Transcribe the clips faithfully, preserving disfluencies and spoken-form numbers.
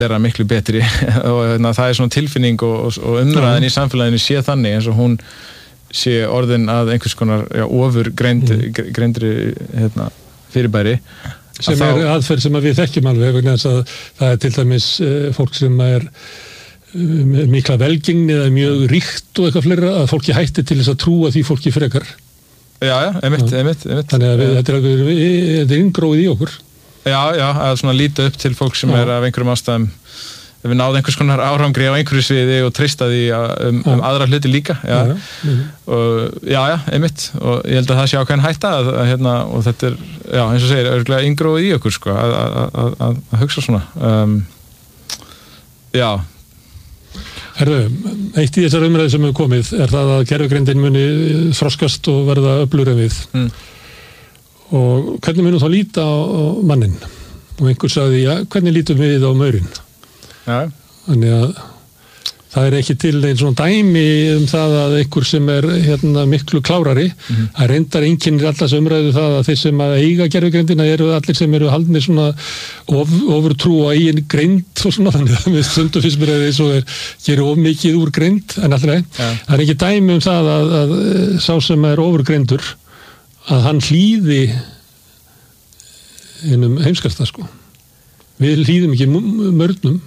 vera miklu betri og na, það er svona tilfinning og, og, og umræðin í samfélaginu sé þannig eins og hún sé orðin að einhvers konar já, ofur greind, mm. greindri hérna, fyrirbæri sem að er þá... aðferð sem að við þekkjum alveg vegna þess að það er til dæmis uh, fólk sem er uh, mikla velgengni eða mjög ríkt og eitthvað fleira að fólki hætti til þess að trúa því fólki frekar. Já, já, einmitt, einmitt, einmitt. Þannig að við, þetta er, er inngróið í okkur. Já, já, að svona líta upp til fólk sem já. Er af einhverjum ástæðum ef við náðum einhvers konar árangri á einhverju sviði og treysta því um, um aðra hluti líka já. Já, já. Og, já, já, einmitt og ég held að það sé ákveðin hætta að, að, hérna, og þetta er, já, eins og segir, örgulega inngróið í okkur sko, að, að, að, að hugsa svona um, Já Herðu, eitt í þessar umræði sem hefur komið er það að gervigreindin muni þroskast og verða öflugri við mm. og hvernig munum þá líta á, á mannin og einhver sagði, já, hvernig lítum við á maurinn Já. Þannig að það er ekki til einn svona dæmi um það að einhver sem er hérna miklu klárari mm-hmm. að reyndar einkennir alltaf umræðu það að þeir sem að eiga gervigreindina eru allir sem eru haldnir svona of, ofurtrú á eigin greind og svona þannig að við stundum fyrst mér að eins og er gerir of mikið úr greind en alltaf ja. Það er ekki dæmi um það að, að, að sá sem er ofurgreindur að hann hlýði einum heimskasta sko við hlýðum ekki mörnum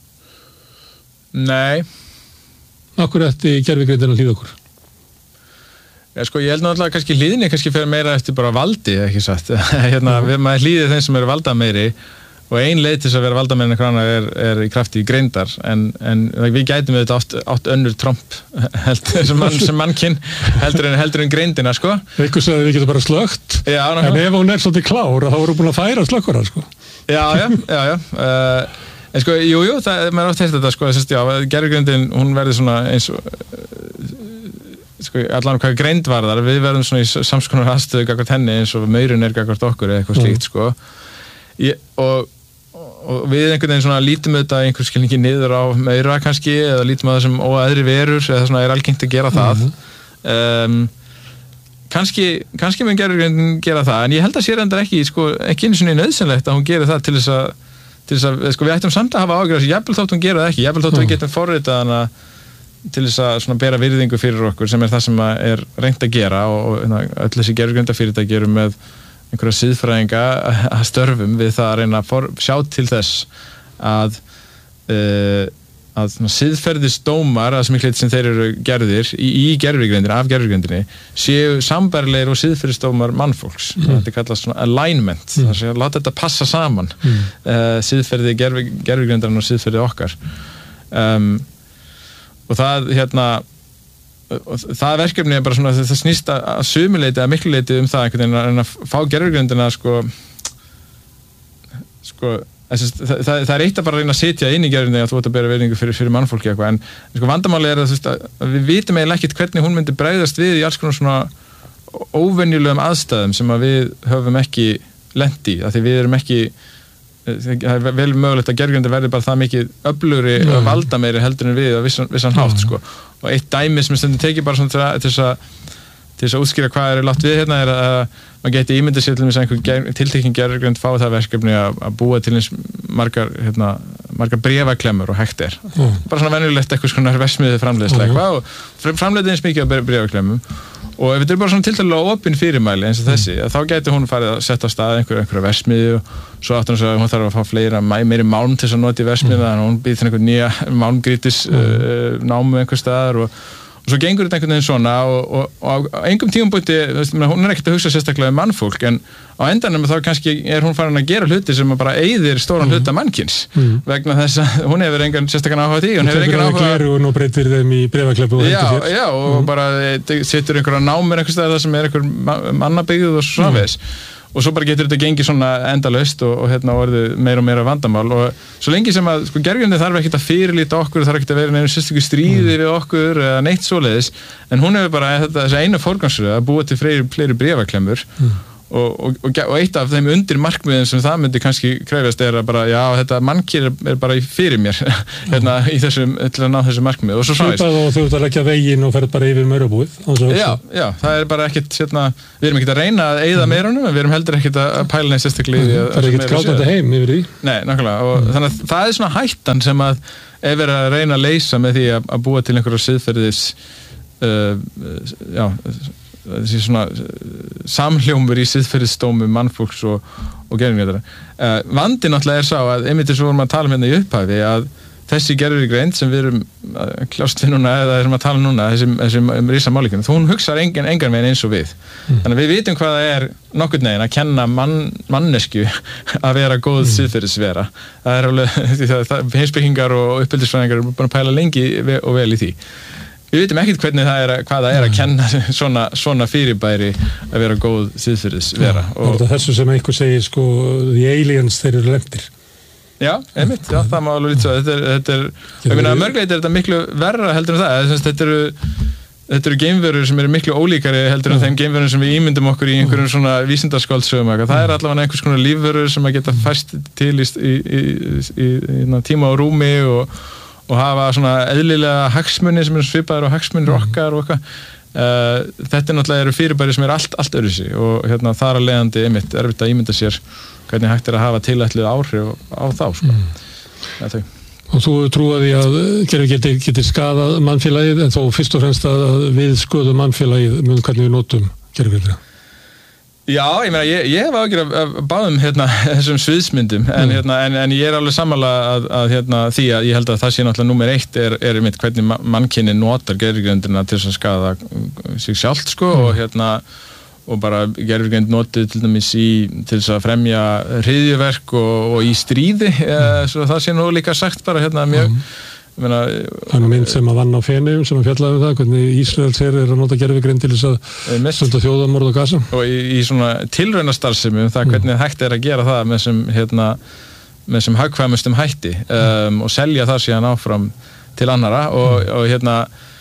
Nei. Akkur eftir gervigreindin að hlýða okkur? Já, sko, ég held náttúrulega kannski hlýðinni kannski fyrir meira eftir bara valdi, ekki satt. hérna, við maður hlýðir þeim sem eru valda meiri og ein leið til þess að vera valda meiri en einhver annar er, er í krafti í greindar en, en við gætum við þetta átt, átt önnur tromp heldur sem, mann, sem mannkinn heldur en, heldur en greindina, sko. Eitthvað sagði við getum bara slögt, já, en ef hún er svolítið klár þá voru búin að færa slökkvara, sko. Já, já, já, já. Uh, En sko, jú, jú, það, maður átt heilt þetta, sko, þess að, já, gervigreindin, hún verður svona eins og, sko, allan hvað greind varðar, við verðum svona í samskonar aðstöðu gagnvart henni eins og maurinn er gagnvart okkur eða eitthvað slíkt, sko. Ég, og, og við einhvern veginn svona lítum auðvitað einhver skilningi niður á maura kannski, eða lítum á það sem óæðri verur, eða svona er algengt að gera það. Mm-hmm. Um, kannski, kannski mun gervigreindin gera það, en ég held að sér endar ekki, sko, ekki einu svona nauðsynlegt að hún gerir það til þess að til þess að, sko, við ættum samt að hafa ágjörð þessi, jafnvel þótt hún gera það ekki, jafnvel þótt við getum forritað hana til þess að svona bera virðingu fyrir okkur sem er það sem er reynt að gera og, og öll þessi gervigreindafyrirtæki eru með einhverja siðfræðinga að störfum við það að reyna að for, sjá til þess að uh, að siðferðisdómar að sem ég hleit sem þeir eru gerðir í, í gervigreindinni, af gervigreindinni séu sambærilegir og siðferðisdómar mannfólks mm. þetta kallast svona alignment mm. þar að láta þetta passa saman mm. uh, siðferði gervi, gervigreindarinn og siðferði okkar um, og það hérna og það verkefni er bara svona það snýst að sumuleiti að mikluleiti um það einhvern veginn að fá gervigreindina sko sko Það, það, það er eitt að bara reyna að sitja inn í gerðinni að þú ert að bera verðingu fyrir, fyrir mannfólki eitthvað en sko, vandamáli er að, veist, að við vitum eiginlega ekkert hvernig hún myndi bregðast við í alls konar svona óvenjulegum aðstæðum sem að við höfum ekki lent í, af því við erum ekki það er vel mögulegt að gerðinni verði bara það mikið öflugri og mm. valda meiri heldur en við á vissan, vissan hátt mm. sko. Og eitt dæmi sem stundum tekið bara svona til þess að til þess að útskýra hvað er látt við hérna er að maður geti ímyndið sér til þess að einhver tiltekinn gervigreind fá það verkefni að, að búa til eins margar, hérna, margar bréfaklemmur og hægt er. Mm. Bara svona venjulegt eitthvað svona versmiðið framleiðsla eitthvað og framleiðið eins mikið á bréfaklemmum og ef þetta er bara svona tiltalega opin fyrirmæli eins og þessi, mm. þá geti hún farið að setja á stað einhver, einhverja versmiði og svo áttur hún að hún þarf að fá fleira meiri málm til þess að nota í versmiði mm. þannig að hún býð til einhver nýja málmgrítis mm. uh, námu einhver staðar og og svo gengur þetta einhvern veginn svona og, og, og á engum tímapunkti, hún er ekkert að hugsa sérstaklega um mannfólk en á endanum þá kannski er hún farin að gera hluti sem bara eyðir stóran mm. hluta mannkins mm. vegna þess að hún hefur engan sérstakann áhuga því hún hefur engan áhuga og nú breytir þeim í bréfakleppu og já, hendur sér já, og mm. bara setur einhverja námur einhvers staðar það sem er einhver mannabyggð og svo framvegis mm. og svo bara getur þetta gengið svona endalaust og, og hérna orðið meira og meira vandamál og svo lengi sem að sko gervigreindin þarf ekkert að fyrirlíta okkur þarf ekkert að vera neina sérstöku stríði mm. við okkur eða neitt svoleiðis en hún hefur bara þetta, þessi einu forgangsröð að búa til fleiri, fleiri bréfaklemmur mm. Og, og, og, og eitt af þeim undir markmiðin sem það myndi kannski krefjast er að bara, já, þetta mannkyn er, er bara fyrir mér hérna í þessum, til að ná þessu markmið og svo svo Svipað og þú ert að leggja veginn og ferð bara yfir Maurabúið. Já, já, það er bara ekkit hérna, við erum ekkit að reyna að eyða meirunum en við erum heldur ekkit að pæla neins sérstaklega í það er ekkit grátandi heim yfir því. Nei, nákvæmlega, og mm. þannig að það er svona hættan sem að er verið að reyna að leysa með því að, að búa til einhverja siðferðis uh, já þessi svona samhljómur í siðferðisdómum mannfólks og, og gerðingrættara. Uh, vandi náttúrulega er sá að einmitt eins og vorum að tala um hérna í upphafi að þessi gerðingreind sem við erum uh, kljást við núna eða erum að tala núna þessi, þessi um risa málíkuna, hún hugsar engan, engan veginn eins og við. Mm. Þannig að við vitum hvað það er nokkurn veginn að kenna mann, mannesku að vera góð mm. siðferðisvera. Það er alveg heimspekingar og uppeldisfræðingar eru búin að pæla lengi og vel í því. Við vitum ekkert hvernig það er að, hvað það er að kenna svona, svona fyrirbæri að vera góð siðferðisvera. Og það er þessu sem einhver segir sko, the aliens, þeir eru lemtir. Já, einmitt, já, það má alveg lítið svo. Þetta er, þetta er, ég meina, mörgleit er þetta miklu verra heldur en það. Þetta eru, þetta eru geimverur sem eru miklu ólíkari heldur en þeim geimverur sem við ímyndum okkur í einhverjum svona vísindaskáldsögum. Það er allavega einhvers konar lífverur sem að geta fæst til í, í, í, í, í tíma og rúmi og og hafa svona eðlilega hagsmuni sem eru svipaðir og hagsmunir okkar og eitthvað. Uh, þetta er náttúrulega eru fyrirbæri sem eru allt, allt öðruvísi og hérna þar að leiðandi einmitt erfitt að ímynda sér hvernig hægt er að hafa tilætluð áhrif á þá, sko. Mm. Þau. Og þú trúaði að gervigreind geti skadað mannfélagið en þó fyrst og fremst að við skoðum mannfélagið með hvernig við notum gervigreindina. Já, ég meina, ég, ég hef ágjör að báðum hérna þessum sviðsmyndum en, mm. hérna, en, en ég er alveg sammála að, að hérna, því að ég held að það sé náttúrulega númer eitt er, er mitt hvernig mannkynið notar gervigreindina til þess að skaða sig sjálft, sko, mm. og hérna og bara gervigreind notið til dæmis í til þess að fremja hryðjuverk og, og í stríði, mm. eða, svo það sé nú líka sagt bara hérna mjög mm. Meina, það er nú mynd sem að vann á Feneyjum sem að fjallaði um það, hvernig Ísraels herr er að nota gervigreind til þess að stunda þjóðarmorð og Gaza. Og í, í svona tilraunastarfsemi um það hvernig mm. hægt er að gera það með sem, hérna, með sem hagkvæmustum hætti um, og selja það síðan áfram til annara og, mm. og hérna,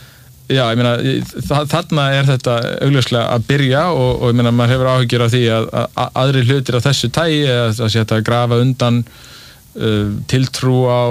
já, ég meina, þarna er þetta augljóslega að byrja og, og ég meina, maður hefur áhyggjur af því að, að, að aðri hlutir af þessu tægi, að það sé hægt að grafa undan Uh, tiltrú á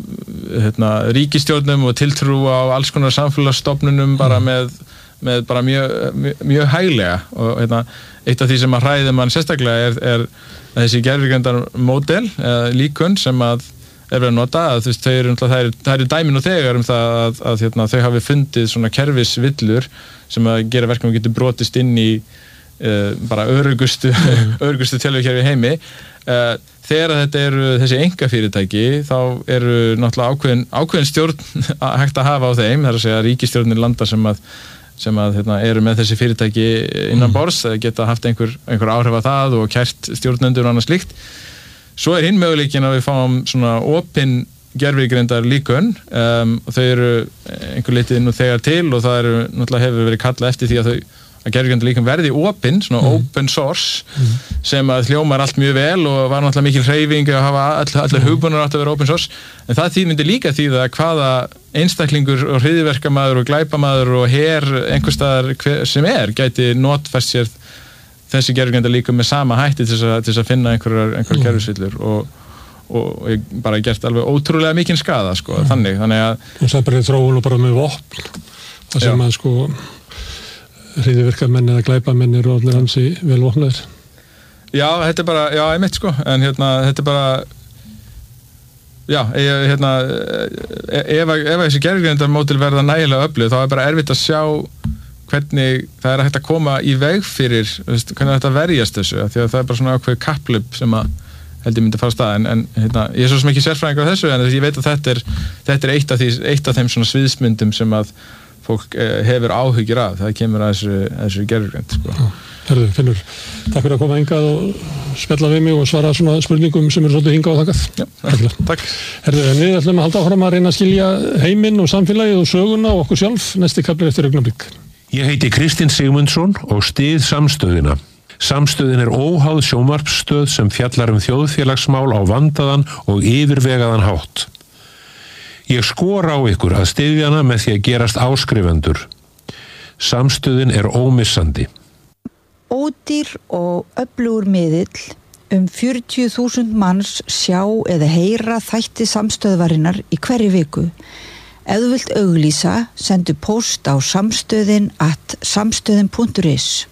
hérna, ríkistjórnum og tiltrú á alls konar samfélagsstofnunum bara mm. með, með bara mjög, mjög, mjög hæglega og hérna, eitt af því sem að hræði mann sérstaklega er, er þessi gervigreindarmódel eða líkun sem að er verið að nota að þú veist, þau eru, það eru, það eru dæmin og þegar um það að, að hérna, þau hafi fundið svona kerfisvillur sem að gera verkum að getur brotist inn í uh, bara örugustu örugustu tölvukerfi í heimi uh, þegar þetta eru þessi einkafyrirtæki þá eru náttúrulega ákveðin, ákveðin stjórn hægt að hafa á þeim, það er að segja ríkisstjórnir landa sem að, sem að hérna, eru með þessi fyrirtæki innan borðs, geta haft einhver, einhver áhrif að það og kært stjórnendur og annað slíkt. Svo er hinn möguleikin að við fáum svona opin gervigreindar líkun um, og þau eru einhver litið nú þegar til og það eru náttúrulega hefur verið kallað eftir því að þau að gervigreindar líkun verði opin, svona mm. open source mm. sem að hljómar allt mjög vel og var náttúrulega mikil hreyfing að hafa all, allir hugbúnar átt að vera open source en það því myndi líka þýða hvaða einstaklingur og hryðjuverkamaður og glæpamaður og her einhverstaðar sem er gæti notfært sér þessi gervigreindar líkun með sama hætti til þess að, til þess að finna einhverjar, einhverjar mm. kerfisvillur og, og, og ég bara gert alveg ótrúlega mikinn skada sko, mm. þannig, þannig að og það er bara þróun og bara með vopn það sem að sko hryðjuverkamenn eða glæpamenn eru allir hansi vel vopnaðir. Já, þetta er bara, já, ég mitt sko, en hérna, þetta er bara, já, ég, hérna, ef, ef þessi gervigreindarmódel verða nægilega öflug, þá er bara erfitt að sjá hvernig það er hægt að koma í veg fyrir, veist, hvernig þetta verjast þessu, því að það er bara svona ákveð kapphlaup sem að held ég myndi fara á stað, en, en hérna, ég er svo sem ekki sérfræðingur á þessu, en ég veit að þetta er, þetta er eitt af því, eitt af þeim svona sviðsmyndum sem að fólk eh, hefur áhyggjur af, það kemur að þessu, þessu gervigreind sko. Herðu, Finnur, takk fyrir að koma hingað og spjalla við mig og svara svona spurningum sem eru svolítið hingað og þakkað. Já, takk. Herðu, en við ætlum að halda áfram að reyna að skilja heiminn og samfélagið og söguna og okkur sjálf næsti kafli eftir augnablik. Ég heiti Kristinn Sigmundsson og styð Samstöðina. Samstöðin er óháð sjónvarpsstöð sem fjallar um þjóðfélagsmál á vandaðan og yfirvegaðan hátt. Ég skora á ykkur að styðja hana með því að gerast áskrifendur. Samstöðin er ómissandi. ódýr og öflugur miðill. Um fjörutíu þúsund manns sjá eða heyra þætti samstöðvarinnar í hverri viku. Ef þú vilt auglýsa, sendu post á samstöðin at samstöðin punktur is.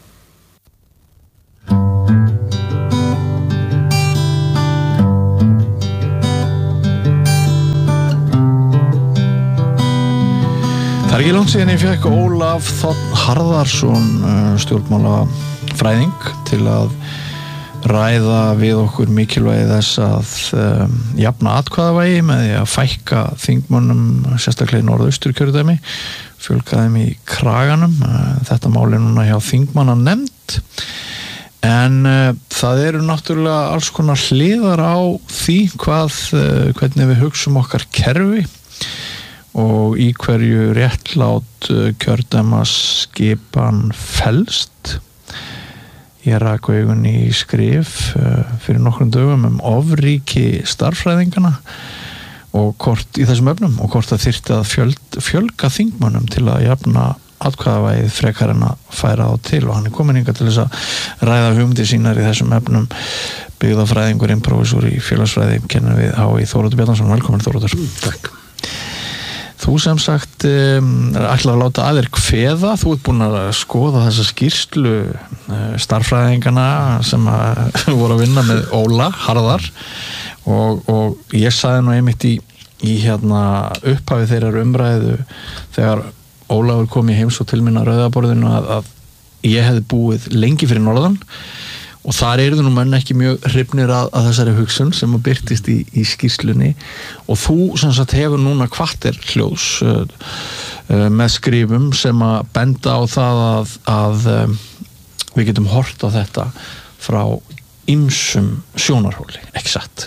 Það er ekki langt síðan ég fekk Ólaf Þ. Harðarsson, stjórnmálafræðing, til að ræða við okkur mikilvægi þess að um, jafna atkvæðavægi með því að fækka þingmönnum, sérstaklega í Norðausturkjördæmi, fjölga þeim í kraganum. Þetta mál er núna hjá þingmannanefnd, en uh, það eru náttúrulega alls konar hliðar á því hvað, uh, hvernig við hugsum okkar kerfi og í hverju réttlát kjördæmaskipan felst. Ég rak augun í skrif fyrir nokkrum dögum um ofríki starffræðingana og hvort í þessum efnum og hvort það þyrfti að fjöld, fjölga þingmönnum til að jafna atkvæðavægið frekar en að færa á til, og hann er komin hingað til þess að ræða hugmyndir sínar í þessum efnum. Byggðafræðingurinn, prófessor í félagsfræði, kennir við H í Þóroddur Bjarnason. Velkomin, Þóroddur. Takk. Þú sem sagt um, ætlar að láta að þér kveða. Þú ert búin að skoða þessa skýrslu uh, starffræðingana sem að voru að vinna með Óla Harðar, og, og ég sagði nú einmitt í, í hérna upphafi þeirrar umræðu þegar Ólafur kom í heims og til minna rauðaborðinu að, að ég hefði búið lengi fyrir norðan, og þar eru nú menn ekki mjög hrifnir að, að þessari hugsun sem að byrtist í, í skýrslunni, og þú sem sagt hefur núna kvartir hljóðs uh, uh, með skrifum sem að benda á það að, að um, við getum hort á þetta frá ýmsum sjónarhóli, ekki satt?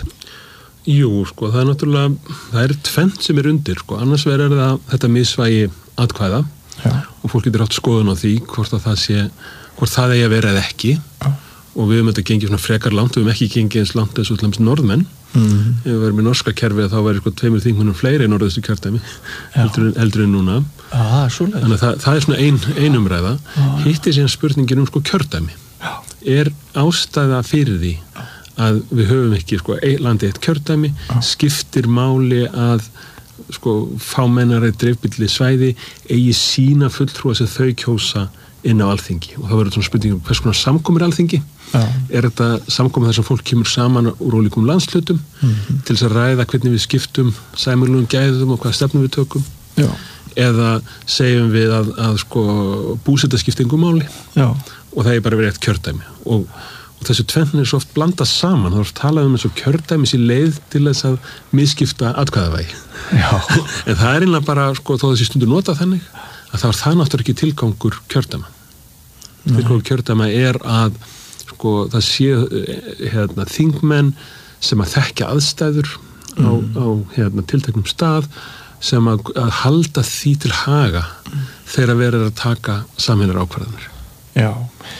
Jú, sko, það er náttúrulega, það er tvennt sem er undir, sko, annars verður það þetta misvægi atkvæða. Já. Og fólk getur átt skoðun á því hvort að það sé, hvort það eigi að vera eða ekki. Já. Og við höfum þetta gengið svona frekar langt, við höfum ekki gengið eins langt eins og hlumst norðmenn. Mm-hmm. Ef við verðum í norska kerfið þá verður sko tveimur þingmönnum fleiri í norðaustu kjördæmi heldur, heldur en núna. Ah, Þannig að það, það er svona ein, ein umræða. Ah. Hitt er síðan spurningin um sko kjördæmi. Já. Er ástæða fyrir því að við höfum ekki sko landið eitt kjördæmi, Já. Skiptir máli að sko fámennari dreifbýlli svæði eigi sína fulltrúa sem þau kjósa inn á Alþingi, og það verður svona spurningum hvers konar samkomur Alþingi. Já. Er þetta samkomur þar sem fólk kemur saman úr ólíkum landshlutum mm-hmm. til þess að ræða hvernig við skiptum sæmilegum gæðum og hvað stefnum við tökum. Já. Eða segjum við að, að sko búseta skiptingu máli. Já. Og það er bara verið eitt kjördæmi, og, og þessu tvennin er svo oft blandað saman. Það er oft talað um eins og kjördæmi sér leið til þess að misskipta atkvæðavægi. Já. En það er einlega bara sko þó þessi stundu notað þannig að það var það náttúrulega ekki tilgangur kjördæma. Tilgangur kjördæma er að sko það sé hérna, þingmenn sem að þekkja aðstæður á, mm. á hérna, tilteknum stað sem að, að halda því til haga mm. þegar verður að taka sameinar ákvarðanir. Já,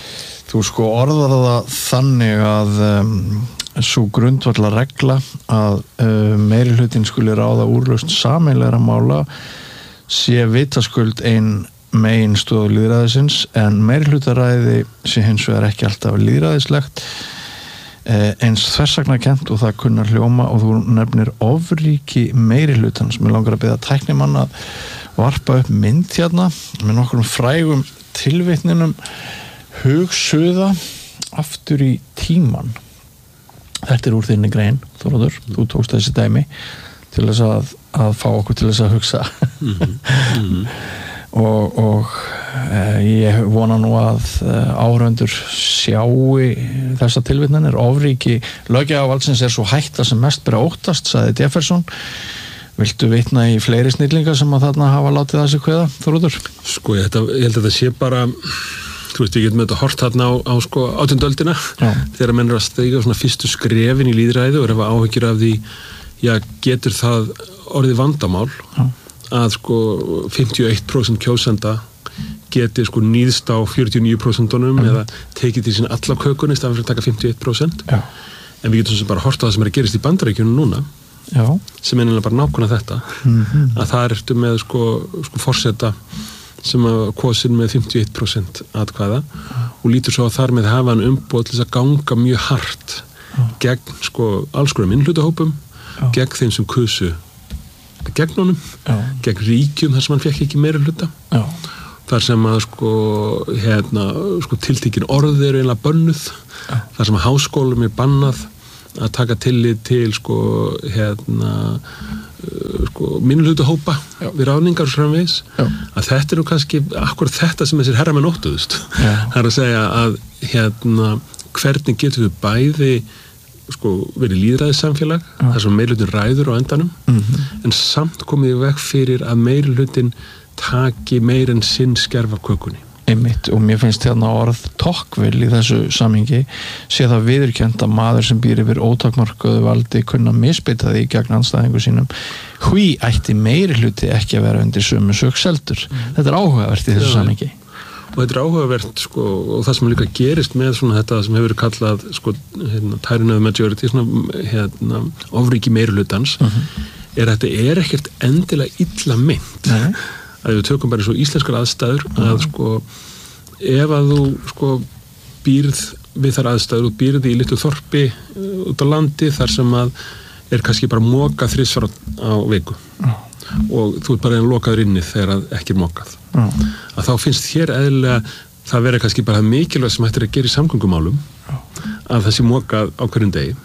þú sko orðar það þannig að um, svo grundvallar regla að um, meiri hlutin skuli ráða úrlausn sameiginlegra mála sé vitaskuld ein megin stoð lýðræðisins, en meirihlutaræði sé hins vegar ekki alltaf lýðræðislegt, eins þversagnarkennt og það kunnar hljóma, og þú nefnir ofríki meirihlutans. Mér langar að biðja tæknimann að varpa upp mynd hérna með nokkrum frægum tilvitninum hugsuða aftur í tíman. Þetta er úr þinni grein, Þóroddur, þú tókst þessi dæmi til þess að, að fá okkur til þess að hugsa. Mm-hmm. Mm-hmm. og, og e, ég vona nú að e, áhörvendur sjáu þessa tilvitnanir. Ofríki löggjafarvaldsins er svo hætta sem mest bera óttast, sagði Jefferson. Viltu vitna í fleiri snillingar sem að þarna hafa látið að sig kveða, Þóroddur? Sko, ég, þetta, ég held að það sé bara, þú veist, ég get með þetta hort þarna á, á sko átjándu öldina, þegar menn er að steiga svona fyrstu skrefin í lýðræði og er að hafa áhyggjur af því, já, getur það orðið vandamál Já. Að sko fimmtíu og eitt prósent kjósenda geti sko nýðst á fjörutíu og níu prósentunum mm. eða tekið til sín alla kökunni í staðan fyrir að taka fimmtíu og eitt prósent. Já. En við getum svo bara hort á það sem er að gerist í Bandaríkjunum núna. Já. Sem er bara nákvæmlega þetta. Mm-hmm. Að það ertu með sko, sko forseta sem að kosin með fimmtíu og eitt prósent atkvæða og og lítur svo að þar með hafa hann umboð til þess að ganga mjög hart Já. gegn sko alls konar minnhlutahópum, gegn þeim sem kusu gegn honum, Já. gegn ríkjum þar sem hann fekk ekki meiri hluta. Já. Þar sem að sko, hérna, sko tiltekin orð eru einlega bönnuð, Já. Þar sem að háskólum er bannað að taka tillit til sko, hérna, sko, minnhlutahópa við ráðningar og framvegis, að þetta er nú kannski akkurat þetta sem þessir herramenn óttuðust. Það er að segja að hérna, hvernig getum við bæði sko, verið lýðræðissamfélag, þar sem meirihlutin ræður á endanum, mm-hmm. en samt komið í veg fyrir að meirihlutin taki meir en sinn skerf af kökunni. Einmitt, og mér finnst hérna orð tokkvill í þessu samhengi sé það viðurkennt að maður sem býr yfir ótakmarkaðu valdi kunna misbeita því gegn andstæðingu sínum hví ætti meiri hluti ekki að vera undir sömu sök seldur. Mm. Þetta er áhugavert í þessu Já, samhengi. Og þetta er áhugavert sko, og það sem líka gerist með svona þetta sem hefur kallað sko, hérna, tyranny of majority, svona hérna, ofríki meiri hlutans, mm-hmm. er að þetta er ekkert endilega illa mynd. Nei. Að við tökum bara svo íslenskar aðstæður að sko, ef að þú sko býrð við þar aðstæður og býrð í litlu þorpi út á landi þar sem að er kannski bara mokað þrisvar á viku og þú ert bara einn lokaður inni þegar að ekki er mokað að þá finnst þér eðlilega það vera kannski bara mikilvægt sem hættir að gera í samgöngumálum að það sé mokað á hverjum degi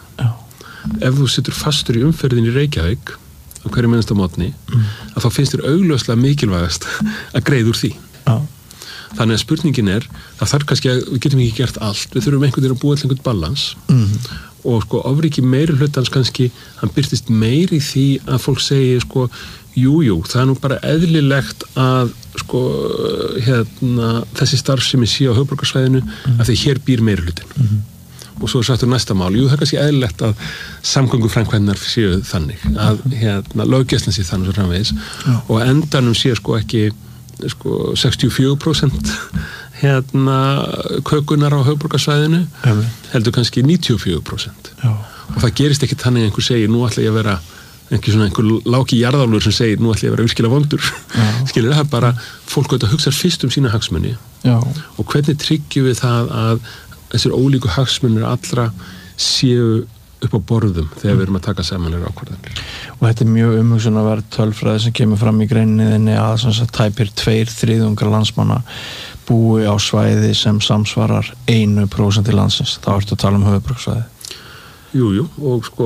ef þú situr fastur í umferðin í Reykjavík á hverju minnsta mótni, mm. að þá finnst þér augljóslega mikilvægast að greiða úr því. Já. Þannig að spurningin er, það þarf kannski að við getum ekki gert allt, við þurfum einhvern veginn að búa til einhvern balans mm. og sko ofríki meiri hlutans kannski, hann byrtist meiri í því að fólk segi sko, jú, jú, það er nú bara eðlilegt að sko, hérna, þessi starfsemi sé á höfuðborgarsvæðinu mm. að því hér býr meiri hlutin. Mm. Og svo er sagt um næsta mál, jú það er kannski eðlilegt að samgönguframkvæmdirnar séu þannig að hérna, löggæslan sé þannig svo framvegis og endanum sé sko ekki sko sextíu og fjögur prósent hérna kökunar á höfuðborgarsvæðinu heldur kannski níutíu og fjögur prósent og það gerist ekki þannig að einhver segir nú ætla ég að vera einhver svona einhver láki jarðálfur sem segir nú ætla ég að vera virkilega vondur skilur það bara fólk auðvitað hugsa fyrst um sína hagsmuni Já. Og hvernig tryggjum við það að þessir ólíku hagsmunir allra séu upp á borðum þegar við erum að taka samanlega ákvarðanir. Og þetta er mjög umhugsunarverð tölfræði sem kemur fram í greininni að sem sagt tæpir tveir þriðjungar landsmanna búi á svæði sem samsvarar einu prósent í landsins. Þá ertu að tala um höfuðborgarsvæði. Jú, jú, og sko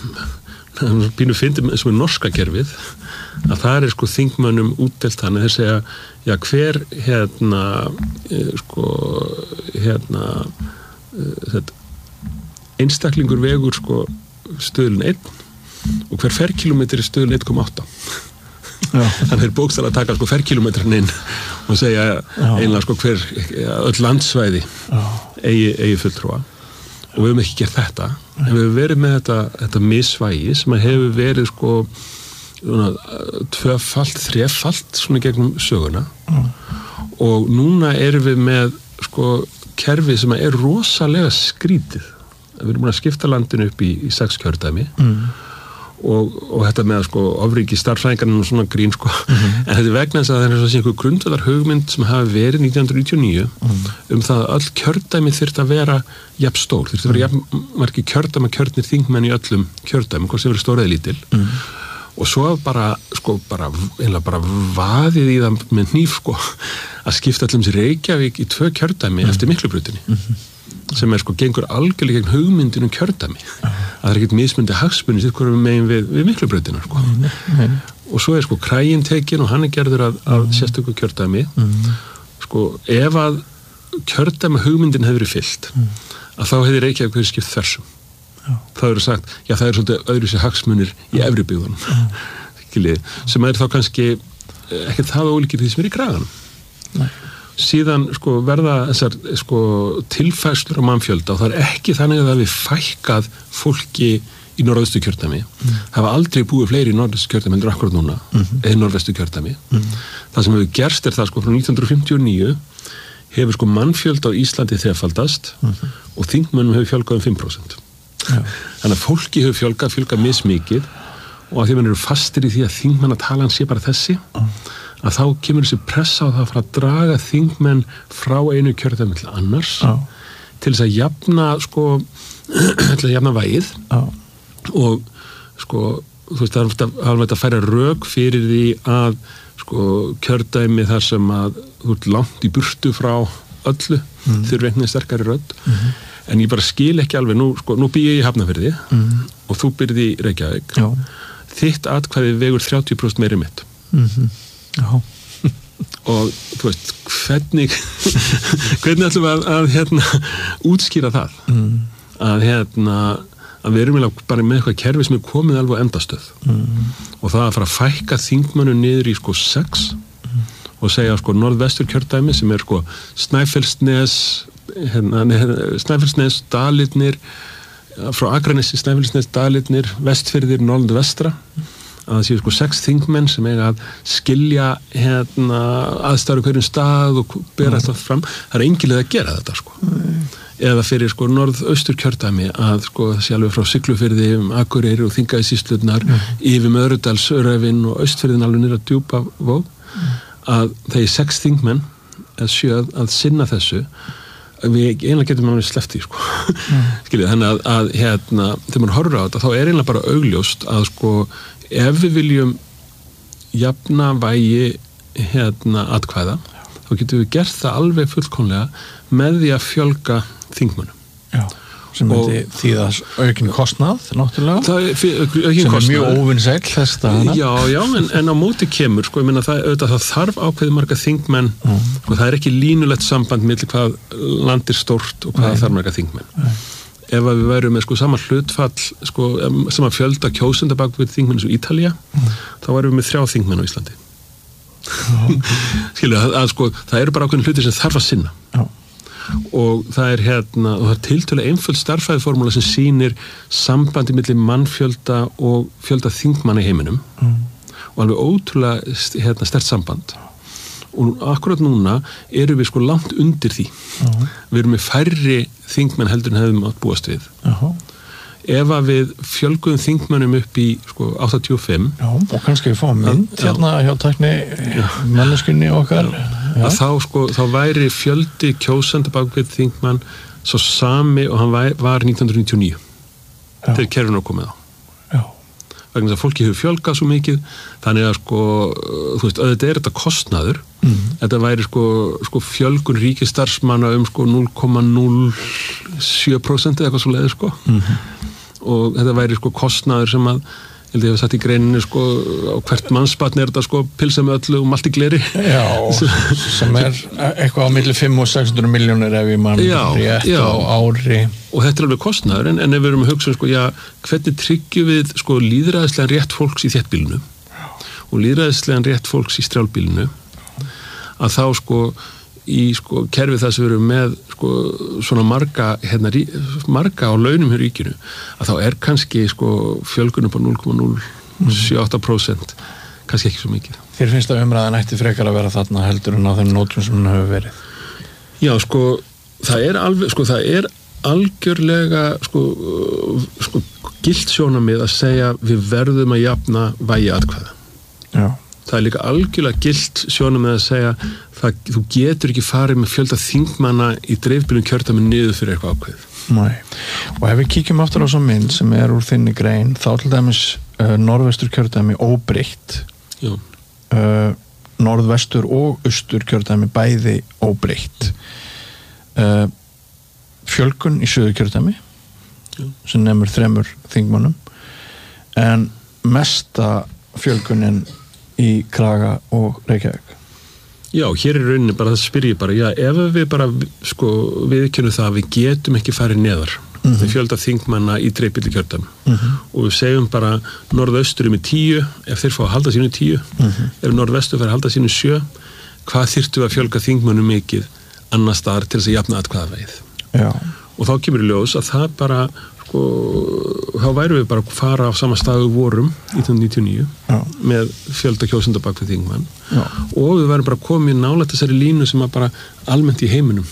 pínu fyndum eins og með norska kerfið að það er sko þingmönnum útdelt þannig þeir segja, já hver hérna sko hérna þetta, einstaklingur vegur sko stöðlun einn og hver ferkilometri er stöðlun einn komma átta þannig þeir bókstala að taka sko ferkilometrin inn og segja einlega sko hver öll landsvæði eigi, eigi fulltrúa og við höfum ekki gert þetta en við höfum verið með þetta, þetta misvægi sem hefur verið sko svona, tvöfalt, þrefalt svona gegnum söguna mm. og núna erum við með sko kerfi sem er rosalega skrítið við erum búin að skipta landinu upp í, í sex kjördæmi mm. og, og þetta með sko ofríki starffræðingarnir og svona grín sko mm-hmm. en þetta er vegna þess að það er svona einhver grundvallar hugmynd sem hafi verið nítján hundruð níutíu og níu mm. um það að öll kjördæmi þyrfti að vera jafn stór, þyrfti að vera jafn margir kjördæma kjörnir þingmenn í öllum kjördæmi, hvort sem verið stór eða lítil mm. og svo bara sko bara, einlega bara vaðið í það með hníf sko að skipta allum sér Reykjavík í tvö kjördæmi mm. eftir Miklubrutinni mm-hmm. sem er sko gengur algjörlega gegn hugmyndinu kjördæmi ah. að það er ekkert mismundi hagsmunni sitt hverjum megin við, við Miklubrautina sko. mm. Mm. og svo er sko krægin tekin og hann er gerður að, að mm. sérstöku kjördæmi mm. sko ef að kjördæmi hugmyndin hefur verið fyllt mm. að þá hefur Reykjavík verið skipt þversum já. Það eru sagt, já það er svolítið öðru sér hagsmunir í efri byggðunum mm. sem er þá kannski ekkert það ólíkir því sem er í kraganum nei síðan sko verða þessar sko tilfærslur á mannfjölda og það er ekki þannig að við fækkað fólki í norðvestu kjördæmi mm. það var aldrei búið fleiri í norðvestu kjördæmi endur akkurat núna mm. eða norðvestu kjördæmi mm. það sem hefur gerst er það sko frá nítján hundruð fimmtíu og níu hefur sko mannfjölda á Íslandi þrefaldast mm. og þingmönnum hefur fjölgað um fimm prósent ja. Þannig að fólki hefur fjölgað fjölgað mismikið og að því mann eru fastir í því að þingmannatalan sé bara þessi mm. að þá kemur þessi pressa á það að fara að draga þingmenn frá einu kjördæmi til annars Já. til þess að jafna sko, til að jafna vægið Já. og sko, þú veist, það er alveg að færa rök fyrir því að sko, kjördæmi þar sem að þú ert langt í burtu frá öllu, mm. þurfi einhvern sterkari rödd mm. en ég bara skil ekki alveg, nú, sko, nú bý ég í Hafnarfirði mm. og þú byrði í Reykjavík Já. Þitt atkvæði vegur þrjátíu prósent meiri mitt Mhm. Já. og þú veist, hvernig hvernig ætlum við að, að hérna, útskýra það mm. að hérna að við erum bara með eitthvað kerfi sem er komið alveg á endastöð mm. og það að fara að fækka þingmönnum niður í sko sex mm. og segja sko norðvestur kjördæmi sem er sko Snæfellsnes hérna, Snæfellsnes, Dalitnir frá Akranesi, Snæfellsnes, Dalitnir Vestfirðir, norðvestra að það séu sko sex þingmenn sem eiga að skilja hérna aðstæður hverjum stað og bera mm. þetta fram það er engilega að gera þetta sko mm. eða fyrir sko norðaustur kjördæmi að sko sjálfur frá Siglufirði um Akureyri og Þingeyjarsýslurnar mm. yfir Möðrudalsöræfin og Austfirðin alveg niður að Djúpavog mm. að þeir sex þingmenn að sjöð að sinna þessu við einlega getum alveg sleppt í sko mm. skiljið, þannig að, að hérna þegar maður horfir á þetta þá er einlega bara augljóst að sko ef við viljum jafna vægi hérna atkvæða þá getum við gert það alveg fullkomlega með því að fjölga þingmönnum. Já, sem myndi þýða aukin kostnað náttúrulega það er aukin sem kostnað er mjög óvinnsæll þess dagana. Já, já, en, en á móti kemur sko, ég meina það, auðvitað, það þarf ákveðið marga þingmenn mm. sko, það er ekki línulegt samband milli hvað land er stórt og hvað Nei. Þarf marga þingmenn. Nei. Ef að við værum með sko sama hlutfall sko, sama fjölda kjósenda bak við þingmenn eins og Ítalía, mm. þá værum við með þrjá þingmenn á Íslandi. Skilju, að, að sko það eru bara ákveðin hluti sem þarf að sinna. Já. Og það er hérna, og það er tiltölulega einföld starffræðiformúla sem sýnir sambandi milli mannfjölda og fjölda þingmanna í heiminum mm. og alveg ótrúlega hérna, sterkt samband. Og akkurat núna erum við sko langt undir því. Uh-huh. Við erum með færri þingmenn heldur en hefðum átt búast við. Uh-huh. Ef að við fjölguðum þingmennum upp í sko áttatíu og fimm Já, og kannski við fáum mynd hérna hjá tækni manneskunni okkar að þá sko, þá væri fjöldi kjósenda bak við þingmann svo sami og hann var nítján hundruð níutíu og níu þegar kerfinu var komið á. Vegna þess að fólki hefur fjölgað svo mikið þannig að sko, þú veist, auðvitað er þetta kostnaður mm. þetta væri sko, sko fjölgun ríkisstarfsmanna um sko núll komma núll sjö prósent eða eitthvað svo leiði sko mm. og þetta væri sko kostnaður sem að ég held að ég hef satt í greininu sko á hvert mannsbatn er þetta sko pilsa með öllu og malt í gleri Já, sem er eitthvað á milli fimm og sex hundruð milljónir ef ég mann rétt á ári og þetta er alveg kostnaður en, en ef við erum að hugsa sko, já, hvernig tryggjum við sko lýðræðislegan rétt fólks í þéttbýlinu og lýðræðislegan rétt fólks í strjálbýlinu að þá sko í sko kerfið það sem við erum með sko svona marga hérna, marga á launum hér í ríkinu að þá er kannski sko fjölgun upp á núll komma núll sjö átta prósent kannski ekki svo mikið. Þér finnst að umræðan ætti frekar að vera þarna heldur en á þeim nótum sem hún hefur verið? Já sko það er alveg sko það er algjörlega sko, sko gilt sjónarmið að segja við verðum að jafna vægi atkvæða. Já. Það er líka algjörlega gilt sjónum með að segja að þú getur ekki farið með fjölda þingmanna í dreifbýlum kjördæmi niður fyrir eitthvað ákveð. Nei. Og ef við kíkjum aftur á svo mynd sem er úr þinni grein, þá til dæmis uh, norðvestur kjördæmi óbreytt. Já. Uh, norðvestur og austur kjördæmi bæði óbreytt. Uh, fjölgun í suður kjördæmi Já. Sem nemur þremur þingmannum en mesta fjölgunin í Kraga og Reykjavík. Já, hér er rauninni bara það spyr ég bara, já, ef við bara sko viðkennum það að við getum ekki farið neðar mm-hmm. við fjölda þingmanna í dreifbýli kjördæmi mm-hmm. og við segjum bara norðaustur með tíu, ef þeir fá að halda sínu tíu mm-hmm. ef norðvestur fær að halda sínu sjö hvað þyrftu að fjölga þingmannum mikið annar staðar til þess að jafna atkvæðavægið. Já. Og þá kemur í ljós að það bara sko, þá værum við bara að fara á sama staðu vorum nítján hundruð níutíu og níu Já. Með fjölda kjósenda bak við þingmann Já. Og við værum bara komið nálægt þessari línu sem að bara almennt í heiminum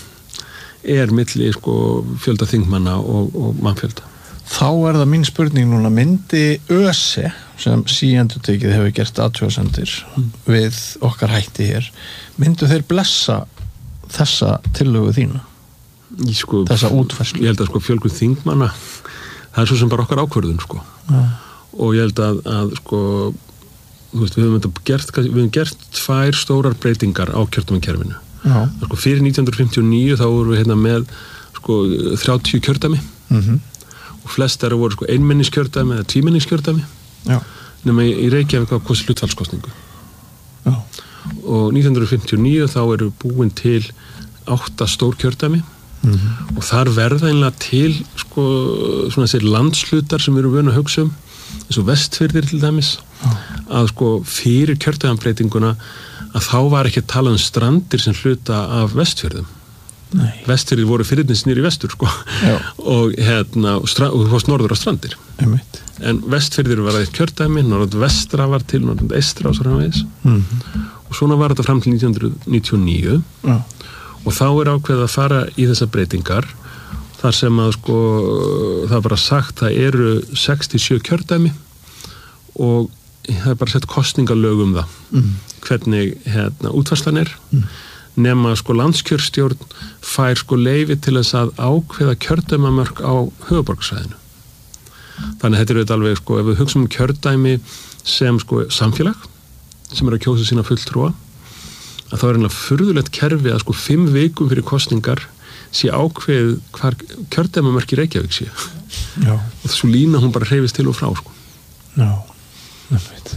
er milli sko, fjölda þingmanna og, og mannfjölda. Þá er það mín spurning núna, myndi ÖSE, sem síendurtekið hefur gert athugasemdir mm. við okkar hætti hér, myndu þeir blessa þessa tillögu þína? Í, sko, þessa útfærslu? Ég held að sko fjölgun þingmanna, það er svo sem bara okkar ákvörðun sko. Ja. Og ég held að, að sko, þú veist, við höfum gert, við höfum gert tvær stórar breytingar á kjördæmakerfinu. Ja. Sko, fyrir nítján hundruð fimmtíu og níu þá vorum við hérna með sko, þrjátíu kjördæmi mm-hmm. og flest þeirra voru sko, einmenniskjördæmi eða tvímenniskjördæmi ja. Nema í, í Reykjavík var kosið hlutfallskosningu. Ja. Og nítján hundruð fimmtíu og níu þá eru búin til átta stór kjördæmi mm-hmm. og þar verða einlega til sko, svona þessir landslutar sem við erum vön að hugsa um eins og Vestfirðir til dæmis oh. að sko fyrir kjördæmabreitinguna að þá var ekki að tala um strandir sem hluta af Vestfirðum. Nei. Vestfirðir voru fyrirnins nýri vestur sko og hérna og þú fórst norður á strandir. Einmitt. En Vestfirðir var eitt kjördæmi, norður vestra var til norður eystra og svo framvegis mm-hmm. og svona var þetta fram til nítján hundruð níutíu og níu oh. og þá er ákveðið að fara í þessar breytingar þar sem að sko það er bara sagt það eru sextíu og sjö kjördæmi og það er bara sett kosningalög um það mm. hvernig hérna útfærslan er mm. nema sko landskjörstjórn fær sko leyfi til þess að ákveða kjördæmamörk á höfuðborgarsvæðinu. Þannig að þetta er auðvitað alveg sko ef við hugsum um kjördæmi sem sko samfélag sem er að kjósa sína fulltrúa að þá er einlega furðulegt kerfi að sko fimm vikum fyrir kosningar sé ákveð hvar kjördæmamörk í Reykjavík sé. Já. Og þessu lína hún bara hreyfist til og frá sko. Já, það veit.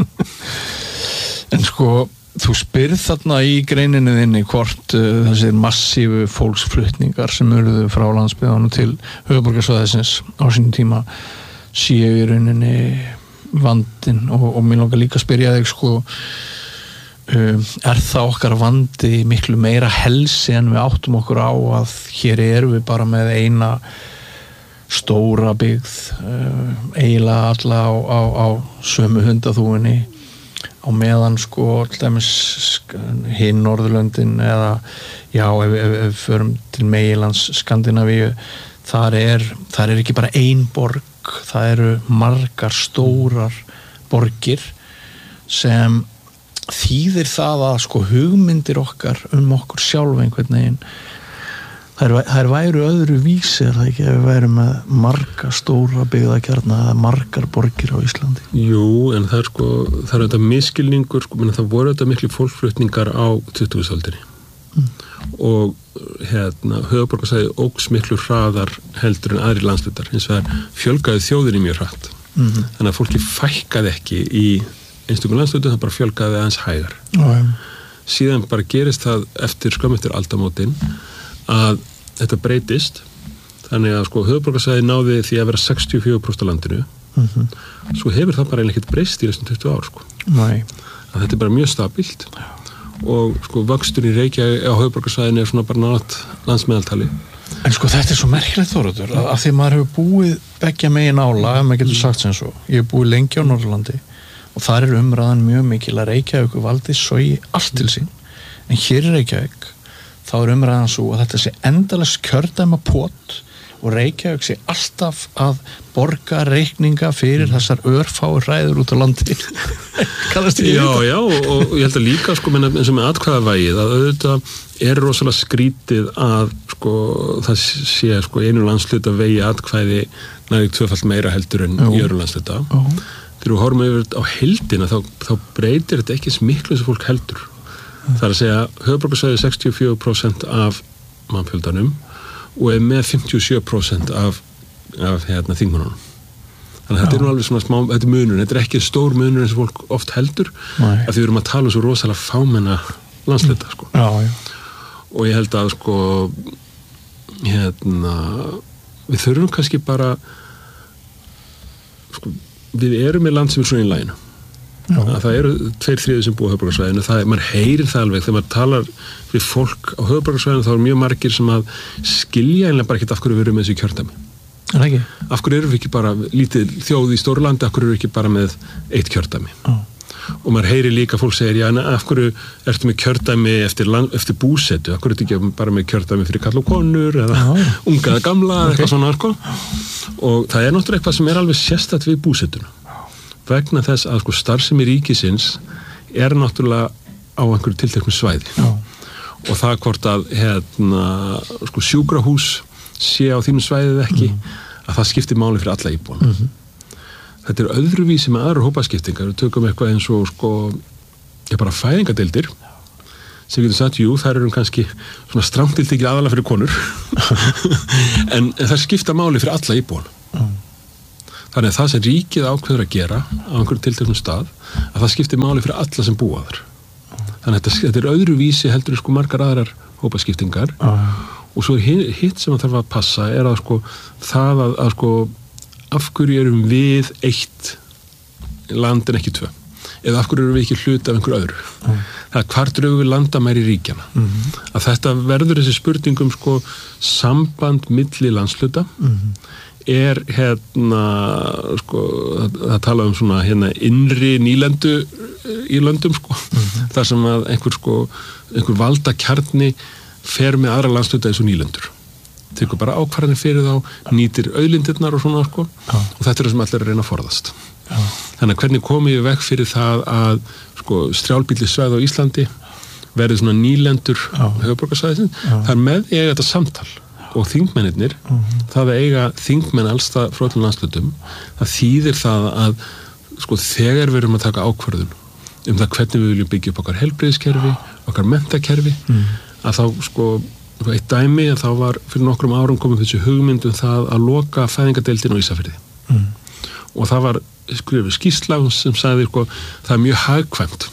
En sko, þú spyrð þarna í greininu þinni hvort uh, þessir massífu fólksflutningar sem urðu frá landsbyggðunum til höfuðborgarsvæðisins á sínum tíma séu í rauninni vandinn og, og mér langar líka að spyrja þig sko Um, er það okkar vandi miklu meira helsi en við áttum okkur á að hér erum við bara með eina stóra byggð uh, eiginlega alla á, á, á sömu hundaþúinni á meðan sko hinn Norðurlöndin eða já ef við förum til meginlands Skandinavíu þar er, þar er ekki bara ein borg það eru margar stórar borgir sem þýðir það að sko hugmyndir okkar um okkur sjálf einhvern veginn þær, þær væru öðru vísi er það ekki ef við værum með marga stóra byggðakjarna eða margar borgir á Íslandi. Jú, en það er sko það er þetta miskilningur, sko, menn það voru þetta miklu fólksflutningar á tuttugustu öldinni mm. og hérna höfuðborgarsvæði óx miklu hraðar heldur en aðri landshlutar hins vegar fjölgaði þjóðinni mjög hratt mm-hmm. þannig að fólki fækkaði ekki í einstökum landslutum, það bara fjölgaði aðeins hægar. Mm. Síðan bara gerist það eftir skömm eftir aldamótin að þetta breytist þannig að sko höfuðborgarsvæði náði því að vera sextíu og fjögur prósent af landinu mm-hmm. svo hefur það bara eiginlega ekkert breyst í þessum tuttugu ár sko. Nei. Að þetta er bara mjög stabilt og sko vöxtur í Reykjavík á höfuðborgarsvæðinu er svona bara nátt landsmeðaltali. En sko þetta er svo merkilegt Þóroddur að, að því maður hefur búið beggja megin ála, ef maður getur sagt sem svo. Ég hef búið lengi á Norðurlandi og þar er umræðan mjög mikil að Reykjavík valdi sogi allt til sín en hér í Reykjavík þá er umræðan svo að þetta sé endalaust kjördæma pot og Reykjavík sé alltaf að borga reikninga fyrir mm. þessar örfáur ræður út á landi. Kannast ekki Já, já, og, og ég held að líka sko eins og með atkvæðavægið að auðvitað er rosalega skrítið að sko það sé sko einu landshluta vegi atkvæði næri tvöfalt meira heldur en í öðru landshluta. Jú. Þegar við horfum yfir þetta á heildina þá, þá breytir þetta ekki eins miklu sem fólk heldur. Mm. Það er að segja höfuðborgarsvæði sextíu og fjögur prósent af mannfjöldanum og er með fimmtíu og sjö prósent af, af hérna, þingmönnunum. Þannig að þetta er nú alveg svona smá, þetta er munur, þetta er ekki stór munur eins og fólk oft heldur af því við erum að tala um svo rosalega fámenna landsluta sko. Já, já. Og ég held að sko hérna við þurfum kannski bara sko við erum með land sem er svona í læginu að það eru tveir þriðir sem búa á höfuðborgarsvæðinu það er, maður heyrir það alveg þegar maður talar við fólk á höfuðborgarsvæðinu þá er mjög margir sem að skilja einlega bara ekkert af hverju við erum með þessu kjördæmi af hverju erum við ekki bara lítið þjóð í Stórlandi, af hverju erum við ekki bara með eitt kjördæmi Já. Og maður heyrir líka fólk segir, já, af hverju ertu með kjördæmi eftir, eftir búsetu, af hverju ertu ekki bara með kjördæmi fyrir kall og konur eða já. Unga eða gamla, okay. Eitthvað svona sko. Og það er náttúrulega eitthvað sem er alveg sérstætt við búsetuna vegna þess að sko starfsemi ríkisins er náttúrulega á einhverju tilteknu svæði. Já. Og það hvort að hérna, sko, sjúkrahús sé á þínu svæðið ekki, mm. að það skiptir máli fyrir alla íbúana. Mm-hmm. Þetta er öðruvísi með aðrar hópaskiptingar. Við tökum eitthvað eins og sko, ég bara fæðingadeildir, sem við getum sagt, jú, þær eru kannski svona stramtiltekir aðalega fyrir konur, en, en það skipta máli fyrir alla íbúana. Mm. Þannig að það sem ríkið ákveður að gera á einhverjum tilteknum stað, að það skiptir máli fyrir alla sem búa þar. Þannig að þetta er öðruvísi heldur sko margar aðrar hópaskiptingar uh. og svo er hitt sem að þarf að passa er að sko það að, að sko af hverju erum við eitt land en ekki tvö eða af hverju erum við ekki hluti af einhverju öðru uh. það er hvar drögum við landamæri ríkjana uh -huh. að þetta verður þessi spurningum sko samband milli landshluta uh -huh. er hérna sko, það, það tala um svona hérna innri nýlendu í löndum sko, mm-hmm. þar sem að einhver sko, einhver valdakjarni fer með aðra landshluta eins og nýlendur tekur bara ákvarðanir fyrir þá nýtir auðlindirnar og svona sko ja. Og þetta er það sem allir er að reyna að forðast ja. Þannig að hvernig komum við vekk fyrir það að sko strjálbýlli svæði á Íslandi verði svona nýlendur ja. Höfuðborgarsvæðisins, ja. Það er með eiga þetta samtal og þingmennirnir, mm-hmm. það að eiga þingmenn allstað frá öllum landslutum, það þýðir það að sko þegar við erum að taka ákvörðun um það hvernig við viljum byggja upp okkar heilbrigðiskerfi, okkar menntakerfi, mm. að þá sko eitt dæmi að þá var fyrir nokkrum árum komið þessu hugmynd um það að loka fæðingadeildin á Ísafirði. Mm. Og það var skrifið skýrsla sem sagði sko það er mjög hagkvæmt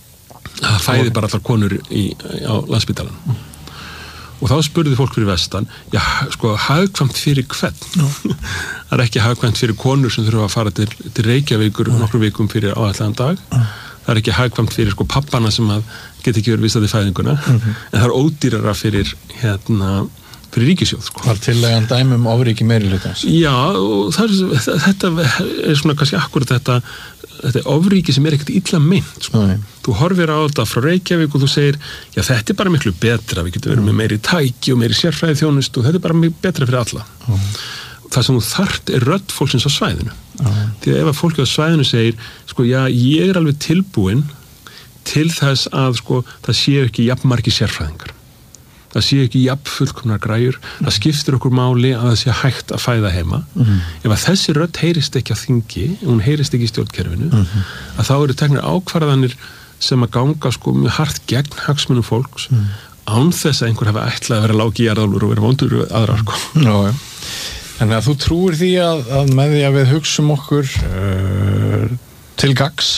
að það fæði bara allar konur í, á Landspítalann. Mm. Og þá spurði fólk fyrir vestan, já, sko, hagkvæmt fyrir hvern? Það er ekki hagkvæmt fyrir konur sem þurfa að fara til, til Reykjavíkur nokkrum vikum fyrir áætlaðan dag. Það er ekki hagkvæmt fyrir sko pappana sem að geta ekki verið vistað í fæðinguna, mm-hmm. en það er ódýrara fyrir, hérna, fyrir ríkissjóð. Sko. Var tillegjan dæmi um ofríki meirihlutans? Já, og það er, þetta er svona kannski akkurat þetta, þetta er ofríki sem er ekkert illa meint sko. Nei. Þú horfir á þetta frá Reykjavík og þú segir, já þetta er bara miklu betra, við getum verið með meiri tæki og meiri sérfræði þjónustu og þetta er bara miklu betra fyrir alla. Mm. Það sem þú þarft er rödd fólksins á svæðinu. Mm. Því að ef að fólki á svæðinu segir, sko já ég er alveg tilbúin til þess að sko það séu ekki jafnmargir sérfræðingar. Það sé ekki jafn fullkomnar græjur, mm. það skiptir okkur máli að það sé hægt að fæða heima. Mm. Ef að þessi rödd heyrist ekki á þingi, hún heyrist ekki í stjórnkerfinu, mm. að þá eru teknir ákvarðanir sem að ganga sko mjög hart gegn hagsmunum fólks, mm. án þess að einhver hafa ætlað að vera lági í jarðálfur og vera vondur við aðrar sko. Nó, ja. Þannig að þú trúir því að, að með því að við hugsum okkur uh, til gags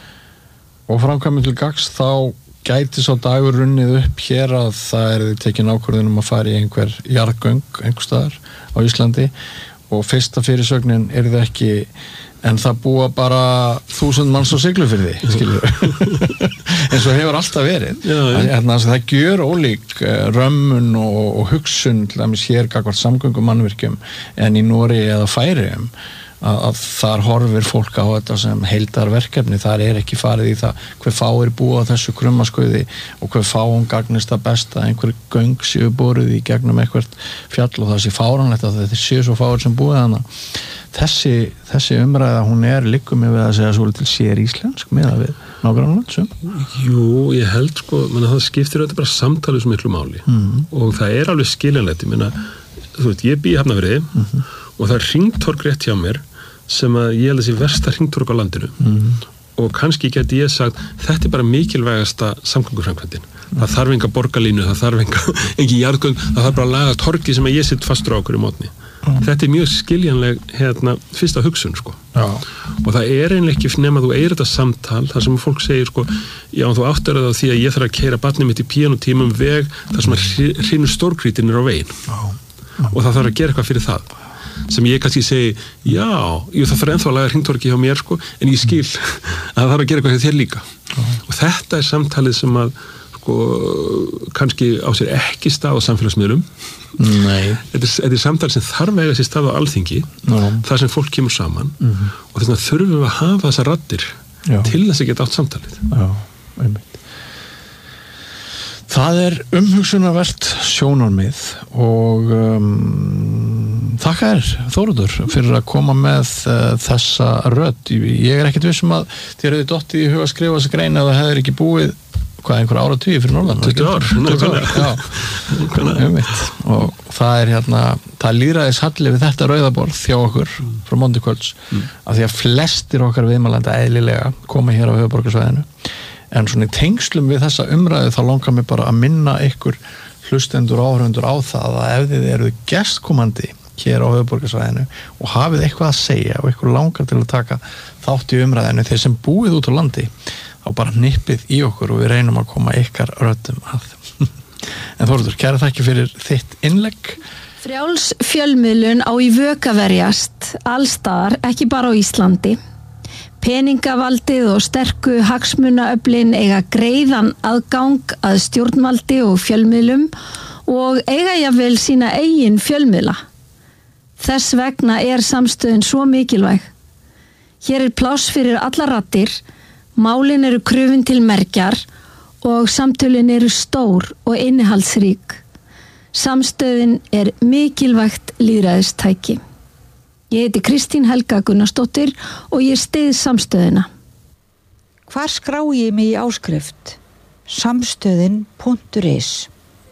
og framkvæmum til gags þá gæti svo dagur runnið upp hér að það er tekin ákvörðun um að fara í einhver jarðgöng einhver staðar á Íslandi og fyrsta fyrirsögnin er það ekki en það búa bara þúsund manns á Siglufirði skilur eins og hefur alltaf verið já, já. Að, að það gjör ólík römmun og, og hugsun til dæmis hér gagvart samgöngumannvirkjum en í Noregi eða Færeyjum að, að þar horfir fólk á þetta sem heildarverkefni, þar er ekki farið í það hver fáir búa á þessu krummaskauði og hver fáum gagnist að besta einhver göng séu boruð í gegnum eitthvert fjall og það sé fáranlegt að þetta séu svo fáir sem búið hana. Þessi, þessi umræða, hún er líkum við að segja svolítið til sér íslensk með að við nágrannland sem? Jú, ég held sko, menna, það skiptir þetta bara samtalið svo miklu máli mm. og það er alveg skiljanlegt, ég meina, þú veit, ég bý í Hafnarfirði mm-hmm. og það er hringtorg rétt hjá mér sem að ég held að sé versta hringtorg á landinu mm. og kannski geti ég sagt þetta er bara mikilvægasta samgönguframkvæmdin mm. það þarf enga borgarlínu, það þarf enga engin jarðgöng, það þarf bara að laga torgi sem að ég sitt fastur á okkur í mótni mm. þetta er mjög skiljanleg hérna, fyrsta hugsun sko já. Og það er einlega ekki nema þú eigir þetta samtal þar sem fólk segir sko já þú áttar það á því að ég þarf að keyra barnið mitt í píanótímum veg þar sem að hrinu stórkrítinir á veginn já. Og það þarf að gera eitthvað fyrir það sem ég kannski segi, já, jú, það þarf ennþá að laga hringtorki hjá mér, sko, en ég skil að það þarf að gera eitthvað hjá þér líka. Uh-huh. Og þetta er samtalið sem að, sko, kannski á sér ekki stað á samfélagsmiðlum. Nei. Þetta er, þetta er samtalið sem þarf að eiga sér stað á alþingi, uh-huh. þar sem fólk kemur saman, uh-huh. og þess vegna þurfum við að hafa þessar raddir já. Til þess að geta átt samtalið. Já, einmitt. Það er umhugsunarvert sjónarmið og um, þakka þér Þóroddur fyrir að koma með uh, þessa rödd. Ég er ekkert vissum að þér hefði dottið í huga að skrifa þessa grein eða hefur ekki búið hvað einhver áratugi fyrir Norðan tuttugu ár, og það er hérna það er lýðræðishalli við þetta rauðaborð hjá okkur frá Monday Kvölds mm. af því að flestir okkar viðmælenda eðlilega koma hér á höfuðborgarsvæðinu en svona í tengslum við þessa umræðu þá langar mér bara að minna ykkur hlustendur og áhörfundur á það að ef þið eru gestkomandi hér á höfuðborgarsvæðinu og hafið eitthvað að segja og ykkur langar til að taka þátt í umræðinu þeir sem búið út á landi þá bara nippið í okkur og við reynum að koma ykkar röddum að. En Þóroddur, kæra þakki fyrir þitt innlegg. Frjáls fjölmiðlun á í vök að verjast allstaðar, ekki bara á Íslandi. Peningavaldið og sterku hagsmunaöflin eiga greiðan aðgang að stjórnvaldi og fjölmiðlum og eiga jafnvel sína eigin fjölmiðla. Þess vegna er samstöðin svo mikilvæg. Hér er pláss fyrir alla raddir. Málin eru krufin til merkjar og samtölin eru stór og innihaldsrík. Samstöðin er mikilvægt lýðræðistæki. Ég heiti Kristín Helga Gunnarsdóttir og ég styð samstöðina. Hvar skrá ég mig í áskrift? samstöðin punktur is.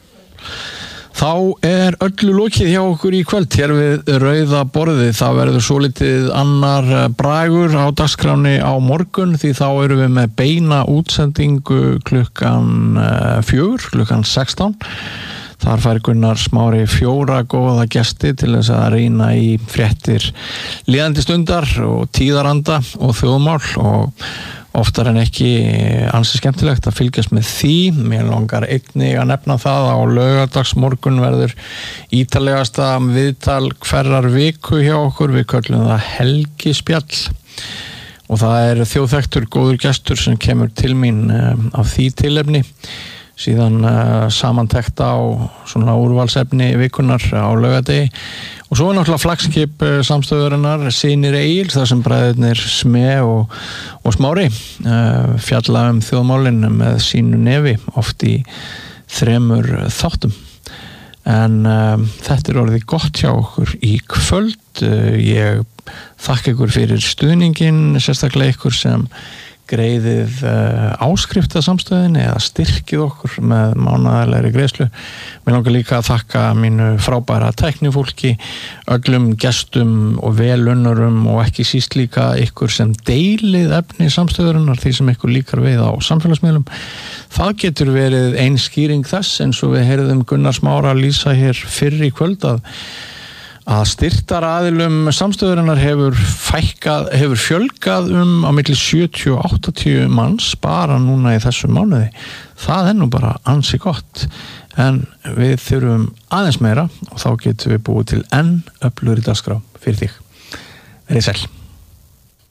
Þá er öllu lokið hjá okkur í kvöld hér við rauða borðið. Það verður svolítið annar bragur á dagskráni á morgun því þá erum við með beina útsendingu klukkan fjögur, klukkan sextán. Þar fær Gunnar Smári fjóra góða gesti til þess að rýna í fréttir líðandi stundar og tíðaranda og þjóðmál og oftar en ekki ansi skemmtilegt að fylgjast með því. Mér langar einnig að nefna það á laugardagsmorgun verður ítalegasta viðtal hverrar viku hjá okkur. Við köllum það helgispjall og það er þjóðþekktur góður gestur sem kemur til mín af því tilefni. Síðan uh, samantekt á svona úrvalsefni vikunar á laugardegi og svo er náttúrulega flagskip uh, samstöðurinnar Synir Egils þar sem bræðurnir Sme og, og Smári uh, fjalla um þjóðmálin með sínu nefi oft í þremur þáttum en uh, þetta er orðið gott hjá okkur í kvöld. uh, ég þakka ykkur fyrir stuðningin, sérstaklega ykkur sem greiðið uh, áskrifta samstöðinni eða styrkið okkur með mánaðarlegri greiðslu. Mér langar líka að þakka mínu frábæra tæknifólki, öllum gestum og velunnurum og ekki síst líka ykkur sem deilið efni samstöðurinnar því sem ykkur líkar við á samfélagsmiðlum. Það getur verið ein skýring þess eins og við heyrðum Gunnar Smára lýsa hér fyrr í kvöld að að styrktaraðilum samstöðurinnar hefur fækkað, hefur fjölgað um á milli sjötíu og áttatíu manns bara núna í þessum mánuði. Það er nú bara ansi gott en við þurfum aðeins meira og þá getum við búið til enn öflugri dagskrá fyrir þig. Verið sæl.